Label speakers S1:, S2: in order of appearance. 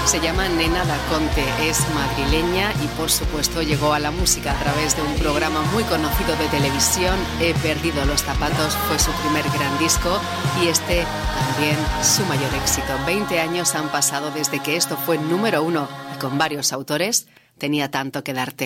S1: Se llama Nena Daconte, es madrileña y por supuesto llegó a la música a través de un programa muy conocido de televisión, He perdido los zapatos, fue su primer gran disco y este también su mayor éxito. 20 años han pasado desde que esto fue número 1 y con varios autores, Tenía tanto que darte.